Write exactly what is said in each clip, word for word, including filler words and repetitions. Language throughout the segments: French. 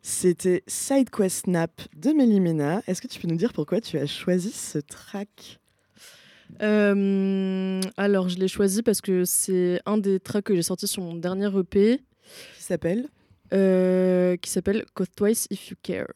C'était Side Quest Snap de Melimena. Est-ce que tu peux nous dire pourquoi tu as choisi ce track ? euh, Alors, je l'ai choisi parce que c'est un des tracks que j'ai sorti sur mon dernier E P. Qui s'appelle euh, Qui s'appelle Cause Twice If You Care.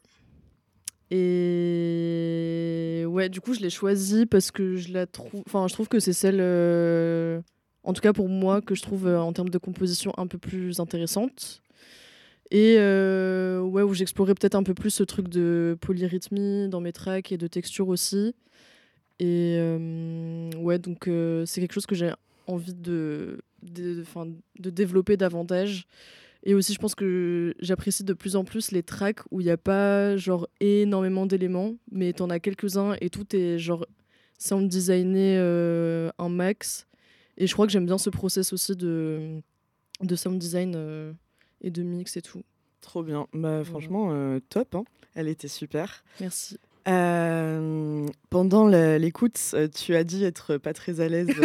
Et ouais, du coup, je l'ai choisi parce que je la trouve. Enfin, je trouve que c'est celle, euh... en tout cas pour moi, que je trouve euh, en termes de composition un peu plus intéressante. Et euh, ouais, où j'explorais peut-être un peu plus ce truc de polyrythmie dans mes tracks et de texture aussi. Et euh, ouais, donc euh, c'est quelque chose que j'ai envie de, de, de, de développer davantage. Et aussi, je pense que j'apprécie de plus en plus les tracks où il n'y a pas genre énormément d'éléments, mais t'en as quelques-uns et tout est genre sound designé euh, un max. Et je crois que j'aime bien ce process aussi de, de sound design euh, et de mix et tout. Trop bien. Bah, franchement, euh, top. Hein. Elle était super. Merci. Euh, pendant la, l'écoute, tu as dit être pas très à l'aise. Euh...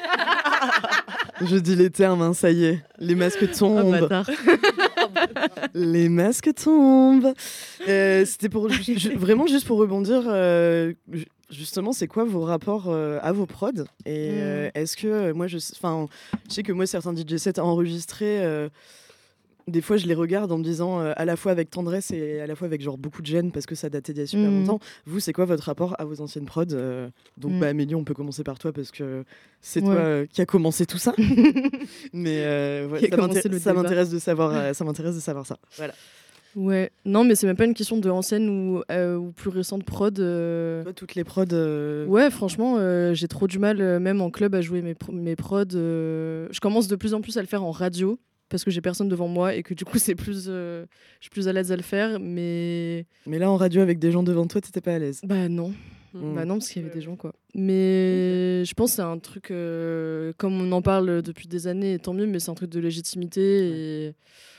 Je dis les termes, hein, ça y est. Les masques tombent. Oh, les masques tombent. Euh, c'était pour ju- ju- vraiment juste pour rebondir. Euh, justement, c'est quoi vos rapports euh, à vos prods ? Et euh, est-ce que moi, je, enfin, je sais que moi, certains D J sets enregistrés. Euh, Des fois, je les regarde en me disant euh, à la fois avec tendresse et à la fois avec genre beaucoup de gêne parce que ça datait d'il y a super mmh. longtemps. Vous, c'est quoi votre rapport à vos anciennes prods euh, Donc, mmh. bah, Amélie, on peut commencer par toi parce que c'est ouais. toi euh, qui a commencé tout ça. Mais euh, ouais, ça, m'intér- ça m'intéresse de savoir, euh, ça m'intéresse de savoir ça. Voilà. Ouais, non, mais c'est même pas une question de ancienne ou, euh, ou plus récente prod. Euh... Toi, toutes les prods. Euh... Ouais, franchement, euh, j'ai trop du mal, euh, même en club, à jouer mes, pro- mes prods. Euh... Je commence de plus en plus à le faire en radio. Parce que j'ai personne devant moi et que du coup c'est plus euh, je suis plus à l'aise à le faire, mais mais là en radio avec des gens devant toi, t'étais pas à l'aise? Bah non. Mmh. Bah non, parce qu'il y avait des gens quoi. Mais okay. Je pense que c'est un truc euh, comme on en parle depuis des années, et tant mieux, mais c'est un truc de légitimité et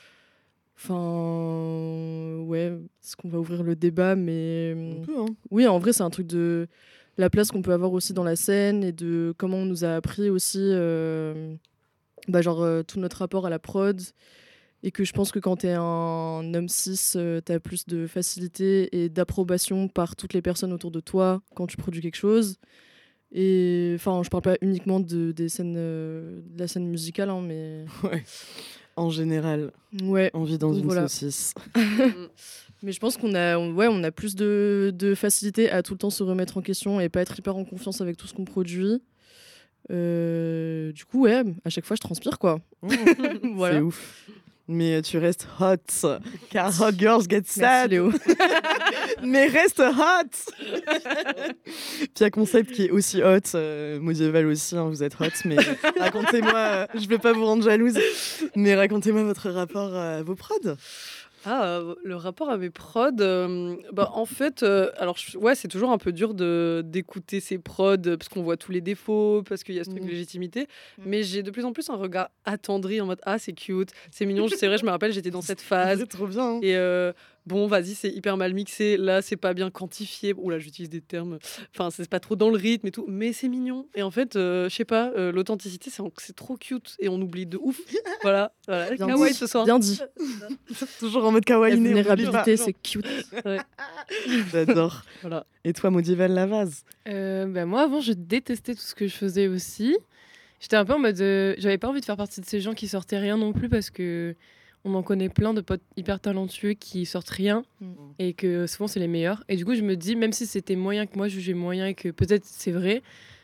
enfin ouais, est-ce qu'on va ouvrir le débat? Mais on peut, hein. Oui, en vrai c'est un truc de la place qu'on peut avoir aussi dans la scène et de comment on nous a appris aussi euh... Bah genre euh, tout notre rapport à la prod et que je pense que quand t'es un homme cis euh, t'as plus de facilité et d'approbation par toutes les personnes autour de toi quand tu produis quelque chose et enfin je parle pas uniquement de, des scènes, euh, de la scène musicale hein, mais ouais. En général ouais. On vit dans donc une voilà. saucisse. Mais je pense qu'on a, on, ouais, on a plus de, de facilité à tout le temps se remettre en question et pas être hyper en confiance avec tout ce qu'on produit. Euh, du coup, ouais, à chaque fois, je transpire, quoi. Mmh. Voilà. C'est ouf. Mais tu restes hot, car hot girls get sad. Merci, Léo. Mais reste hot. Puis il y a Concept qui est aussi hot, euh, Modieval aussi, hein, vous êtes hot, mais racontez-moi, euh, je vais pas vous rendre jalouse, mais racontez-moi votre rapport à vos prods. Ah, euh, le rapport à mes prods, euh, bah, en fait, euh, alors je, ouais, c'est toujours un peu dur de, d'écouter ces prods parce qu'on voit tous les défauts, parce qu'il y a ce truc mmh. de légitimité. Mmh. Mais j'ai de plus en plus un regard attendri en mode ah, c'est cute, c'est mignon. C'est vrai, je me rappelle, j'étais dans cette phase. C'est trop bien. Hein. Et euh, bon, vas-y, c'est hyper mal mixé. Là, c'est pas bien quantifié. Oula, j'utilise des termes. Enfin, c'est pas trop dans le rythme et tout, mais c'est mignon. Et en fait, euh, je sais pas, euh, l'authenticité, c'est, c'est trop cute et on oublie de ouf. Voilà, voilà. Bien kawaii dit. ce soir. Bien dit. Toujours en mode kawaii. La vulnérabilité, c'est cute. Ouais. J'adore. Voilà. Et toi, Modieval Lavaz? euh, bah, Moi, avant, je détestais tout ce que je faisais aussi. J'étais un peu en mode... Euh, j'avais pas envie de faire partie de ces gens qui sortaient rien non plus parce que on en connaît plein de potes hyper talentueux qui sortent rien mmh. et que souvent, c'est les meilleurs. Et du coup, je me dis, même si c'était moyen que moi, je jugeais moyen et que peut-être c'est vrai,